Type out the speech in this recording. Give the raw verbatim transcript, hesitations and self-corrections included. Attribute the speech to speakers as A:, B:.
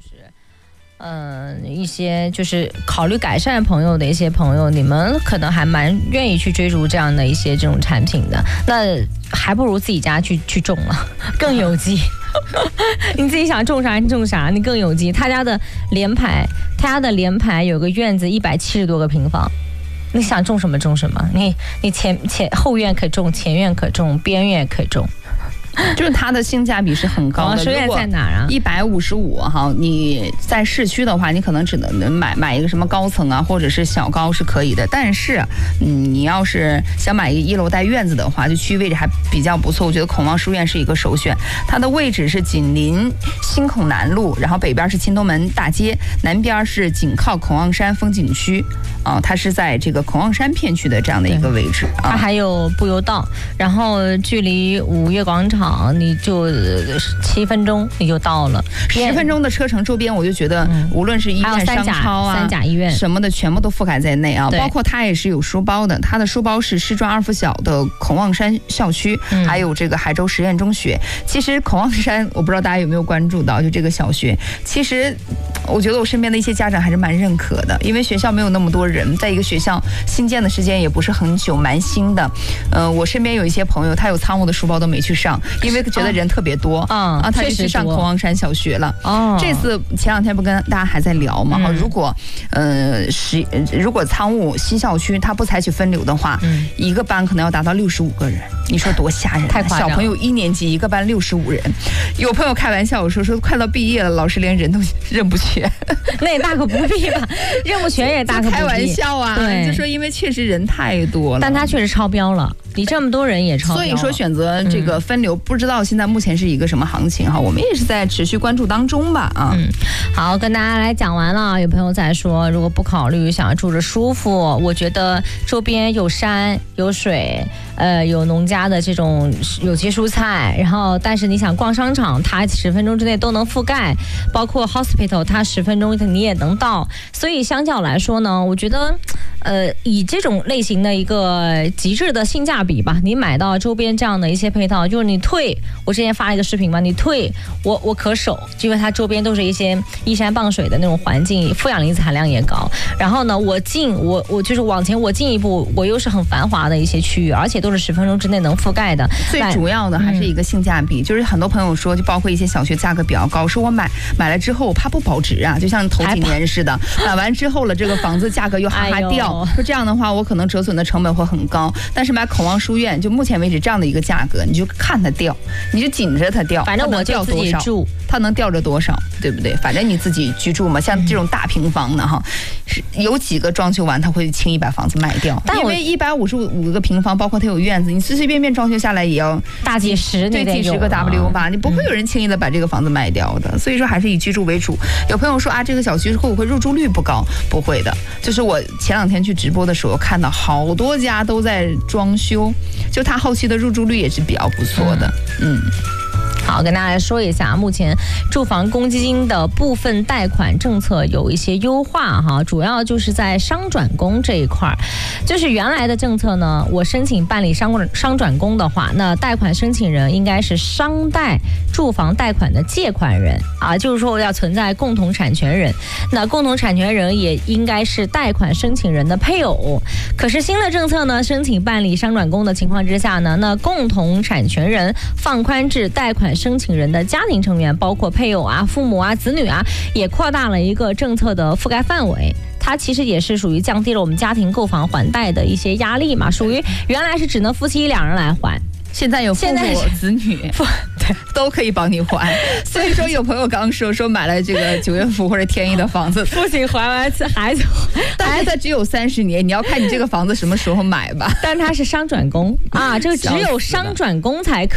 A: 就是嗯、呃，一些就是考虑改善朋友的一些朋友，你们可能还蛮愿意去追逐这样的一些这种产品的，那还不如自己家去去种了，更有机。你自己想种啥你种啥，你更有机。他家的联排，他家的联排有个院子一百七十多个平方。你想种什么种什么，你你前前后院可种，前院可种，边院可种，
B: 就是它的性价比是很高的。
A: 书院在哪儿啊？
B: 一百五十五哈，你在市区的话，你可能只能买买一个什么高层啊，或者是小高是可以的。但是，嗯，你要是想买一个一楼带院子的话，就区域位置还比较不错。我觉得孔望书院是一个首选。它的位置是紧邻新孔南路，然后北边是秦东门大街，南边是紧靠孔望山风景区。啊、呃，它是在这个孔望山片区的这样的一个位置。
A: 它还有步游道，然后距离五月广场你就七分钟你就到了，
B: 十分钟的车程，周边我就觉得无论是医院、商超啊、
A: 三甲医院
B: 什么的，全部都覆盖在内啊。包括它也是有书包的，它的书包是师专二附小的孔望山校区，嗯、还有这个海州实验中学。其实孔望山，我不知道大家有没有关注到，就这个小学，其实我觉得我身边的一些家长还是蛮认可的，因为学校没有那么多人，在一个学校新建的时间也不是很久，蛮新的。呃，我身边有一些朋友，他有仓务的书包都没去上，因为觉得人特别多啊、哦，他就去上孔望山小学了。哦，这次前两天不跟大家还在聊嘛？嗯、如果呃是如果仓务新校区他不采取分流的话，嗯、一个班可能要达到六十五个人，你说多吓人！
A: 太夸张了。
B: 小朋友一年级一个班六十五人，有朋友开玩笑我说说快到毕业了，老师连人都认不全。
A: 那也大可不必吧，认不全也大可不必。
B: 开玩笑啊，对，就说因为确实人太多了，
A: 但他确实超标了。你这么多人也超标了，
B: 所以说选择这个分流，嗯、不知道现在目前是一个什么行情哈，我们也是在持续关注当中吧啊。
A: 嗯，好，跟大家来讲完了。有朋友在说，如果不考虑想要住着舒服，我觉得周边有山有水，呃，有农家的这种有机蔬菜，然后但是你想逛商场，它十分钟之内都能覆盖，包括 hospital， 它十分钟你也能到。所以相较来说呢，我觉得，呃，以这种类型的一个极致的性价比吧，你买到周边这样的一些配套，就是你退，我之前发了一个视频嘛，你退我我可守，因为它周边都是一些依山傍水的那种环境，负氧离子含量也高。然后呢，我进我我就是往前我进一步，我又是很繁华的一些区域，而且都是十分钟之内能覆盖的。
B: 最主要的还是一个性价比，嗯、就是很多朋友说，就包括一些小学价格比较高，说我买买了之后我怕不保值啊，就像头几年似的，买完之后了，这个房子价格又哈哈掉，哎、说这样的话我可能折损的成本会很高。但是买孔望书院，就目前为止这样的一个价格，你就看它掉，你就紧着它掉，
A: 反正我就自己住，
B: 它能掉着多少，对不对？反正你自己居住嘛，像这种大平房的哈，有几个装修完他会轻易把房子卖掉，但因为一百五十五个平方，包括它有院子，你随随便便装修下来也要
A: 大几十，
B: 对，几十个 W 吧，你不会有人轻易的把这个房子卖掉的。所以说还是以居住为主。有朋友说啊，这个小区会不会入住率不高？不会的，就是我前两天去直播的时候看到好多家都在装修，就它后期的入住率也是比较不错的，嗯。
A: 好，跟大家来说一下，目前住房公积金的部分贷款政策有一些优化哈，主要就是在商转公这一块儿。就是原来的政策呢，我申请办理商商转公的话，那贷款申请人应该是商贷住房贷款的借款人啊，就是说要存在共同产权人，那共同产权人也应该是贷款申请人的配偶。可是新的政策呢，申请办理商转公的情况之下呢，那共同产权人放宽至贷款申请人的家庭成员，包括配偶啊、父母啊、子女啊，也扩大了一个政策的覆盖范围。它其实也是属于降低了我们家庭购房还贷的一些压力嘛，属于原来是只能夫妻两人来还。
B: 现在有父母子女对都可以帮你还，所以说有朋友刚说说买了这个九月福或者天一的房子，
A: 父亲还完孩子，
B: 但是它只有三十年，你要看你这个房子什么时候买吧。
A: 但它是商转公啊，这个只有商转公才可以。